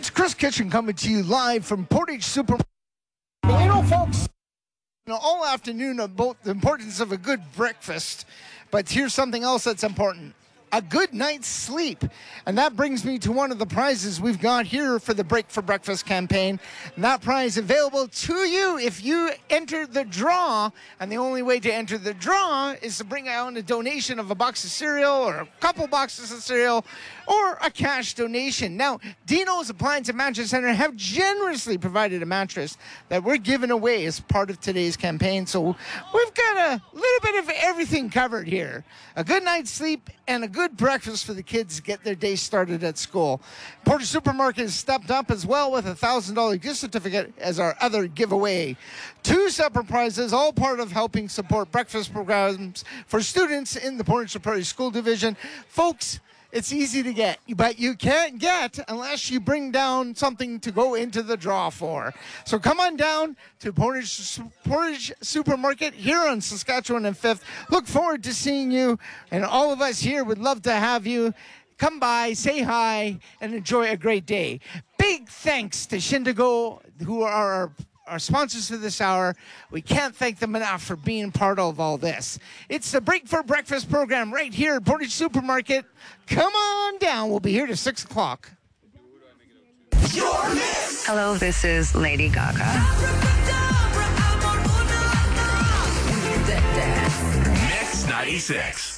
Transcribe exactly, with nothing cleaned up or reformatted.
It's Chris Kitchen coming to you live from Portage Supermarket. You know, folks, you know, all afternoon about the importance of a good breakfast, but here's something else that's important. A good night's sleep. And that brings me to one of the prizes we've got here for the Break for Breakfast campaign. And that prize available to you if you enter the draw. And the only way to enter the draw is to bring out a donation of a box of cereal or a couple boxes of cereal or a cash donation. Now, Dino's Appliance and Mattress Center have generously provided a mattress that we're giving away as part of today's campaign. So we've got a little bit of everything covered here. A good night's sleep and a good breakfast for the kids to get their day started at school. Portage Supermarket has stepped up as well with a one thousand dollars gift certificate as our other giveaway. Two separate prizes, all part of helping support breakfast programs for students in the Portage Prairie School Division. Folks, it's easy to get, but you can't get unless you bring down something to go into the draw for. So come on down to Portage, Portage Supermarket here on Saskatchewan and fifth. Look forward to seeing you, and all of us here would love to have you. Come by, say hi, and enjoy a great day. Big thanks to Shindigo, who are our Our sponsors for this hour. We can't thank them enough for being part of all this. It's the Break for Breakfast program right here at Portage Supermarket. Come on down. We'll be here to six o'clock. Hello, this is Lady Gaga. Mix ninety-six.